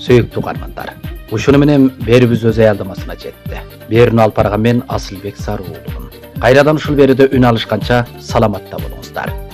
Сөйүктүү каармандар. Ушуну менен берүүбүз өз аялдамасына жетти. Берүүнү алып барган мен Асылбек Сарыуулумун. Кайрадан ушул берүүдө үн алышканча саламатта болуңуздар.